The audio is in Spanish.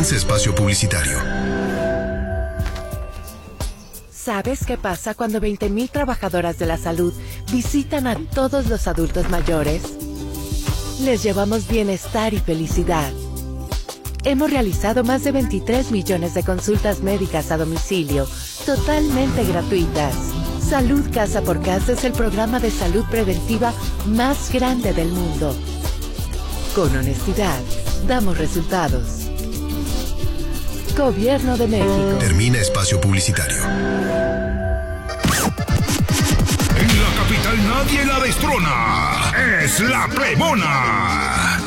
Comienza espacio publicitario. ¿Sabes qué pasa cuando 20.000 trabajadoras de la salud visitan a todos los adultos mayores? Les llevamos bienestar y felicidad. Hemos realizado más de 23 millones de consultas médicas a domicilio, totalmente gratuitas. Salud Casa por Casa es el programa de salud preventiva más grande del mundo. Con honestidad, damos resultados. Gobierno de México. Termina espacio publicitario. En la capital nadie la destrona. Es la Prebona.